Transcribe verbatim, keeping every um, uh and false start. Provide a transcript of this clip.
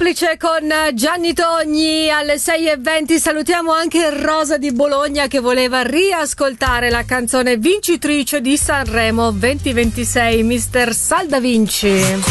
Complice con Gianni Togni alle sei e venti. Salutiamo anche Rosa di Bologna che voleva riascoltare la canzone vincitrice di Sanremo duemilaventisei, mister Saldavinci.